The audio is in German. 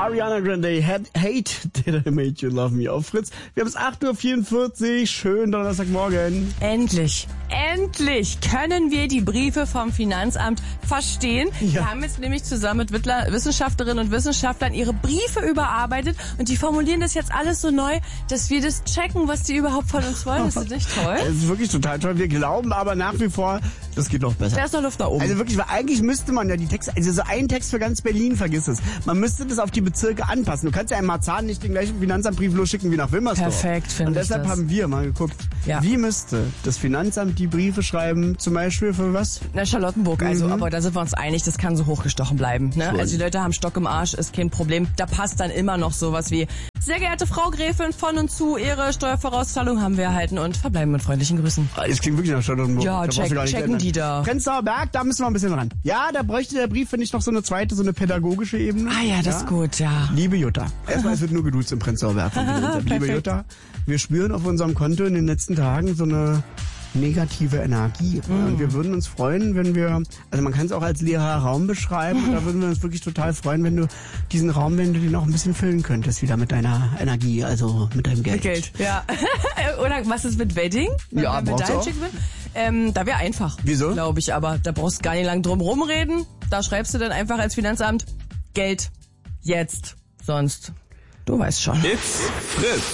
Ariana Grande, Hate Did I Make You Love Me auf Fritz. Wir haben es 8.44 Uhr, schönen Donnerstagmorgen. Endlich können wir die Briefe vom Finanzamt verstehen. Ja. Wir haben jetzt nämlich zusammen mit Wissenschaftlerinnen und Wissenschaftlern ihre Briefe überarbeitet und die formulieren das jetzt alles so neu, dass wir das checken, was die überhaupt von uns wollen. Ist das nicht toll? Das ist wirklich total toll. Wir glauben aber nach wie vor, das geht noch besser. Da ist noch Luft nach oben. Also wirklich, weil eigentlich müsste man ja die Texte, also so einen Text für ganz Berlin, vergiss es. Man müsste das auf die Bezirke anpassen. Du kannst ja in Marzahn nicht den gleichen Finanzamtbrief losschicken wie nach Wilmersdorf. Perfekt, finde ich. Und deshalb haben wir mal geguckt, wie müsste das Finanzamt die Briefe schreiben, zum Beispiel für was? Na, Charlottenburg, aber da sind wir uns einig, das kann so hochgestochen bleiben. Ne? Also die Leute haben Stock im Arsch, ist kein Problem. Da passt dann immer noch sowas wie: Sehr geehrte Frau Gräfin, von und zu, Ihre Steuervorauszahlung haben wir erhalten und verbleiben mit freundlichen Grüßen. Das klingt wirklich nach Charlottenburg. Ja, checken die da. Prenzlauer Berg, da müssen wir ein bisschen ran. Ja, da bräuchte der Brief, finde ich, noch so eine zweite, so eine pädagogische Ebene. Ah ja, das ist gut, ja. Liebe Jutta. Erstmal, es wird nur geduzt im Prenzlauer Berg. Liebe Jutta, wir spüren auf unserem Konto in den letzten Tagen so eine negative Energie. Und wir würden uns freuen, wenn wir, also man kann es auch als leerer Raum beschreiben, und da würden wir uns wirklich total freuen, wenn du diesen Raum, wenn du den auch ein bisschen füllen könntest, wieder mit deiner Energie, also mit deinem Geld. Geld, ja. Oder was ist mit Wedding? Ja, brauchst du auch. Da wäre einfach. Wieso? Glaube ich, aber da brauchst du gar nicht lang drum rumreden. Da schreibst du dann einfach als Finanzamt: Geld, jetzt, sonst, du weißt schon. It's Fritz.